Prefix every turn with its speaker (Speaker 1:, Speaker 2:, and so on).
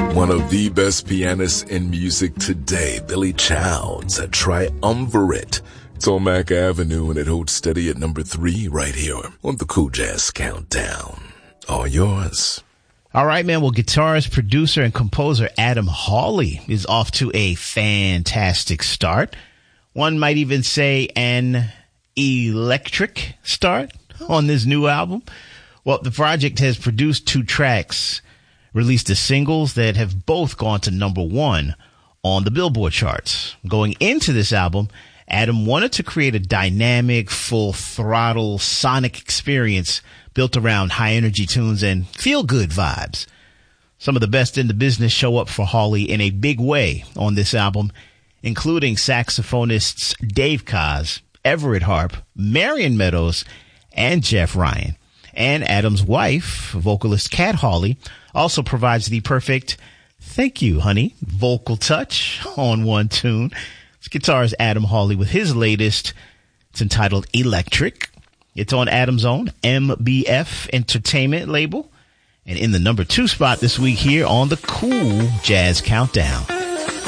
Speaker 1: One of the best pianists in music today, Billy Childs, a triumvirate. It's on Mack Avenue, and it holds steady at number 3 right here on the Cool Jazz Countdown. All yours.
Speaker 2: All right, man. Well, guitarist, producer, and composer Adam Hawley is off to a fantastic start. One might even say an electric start on this new album. Well, the project has produced 2 tracks, released the singles that have both gone to number 1 on the Billboard charts. Going into this album, Adam wanted to create a dynamic, full-throttle sonic experience built around high-energy tunes and feel-good vibes. Some of the best in the business show up for Hawley in a big way on this album, including saxophonists Dave Koz, Everett Harp, Marion Meadows, and Jeff Ryan. And Adam's wife, vocalist Kat Hawley, also provides the perfect "thank you, honey" vocal touch on one tune. This guitarist Adam Hawley with his latest. It's entitled Electric. It's on Adam's own MBF Entertainment label, and in the number 2 spot this week here on the Cool Jazz Countdown.